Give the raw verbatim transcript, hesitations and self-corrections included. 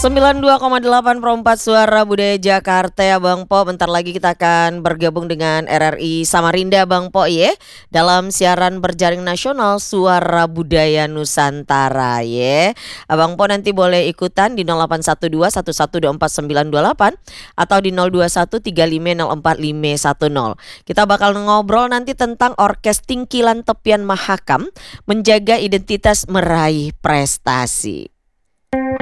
sembilan puluh dua koma delapan Perempat Suara Budaya Jakarta ya Bang Po. Bentar lagi kita akan bergabung dengan R R I Samarinda Bang Po ya, dalam siaran berjaring nasional Suara Budaya Nusantara ya. Bang Po nanti boleh ikutan di nol delapan satu dua satu satu dua empat sembilan dua delapan atau di nol dua satu tiga lima nol empat lima satu nol. Kita bakal ngobrol nanti tentang Orkes Tingkilan Tepian Mahakam menjaga identitas meraih prestasi.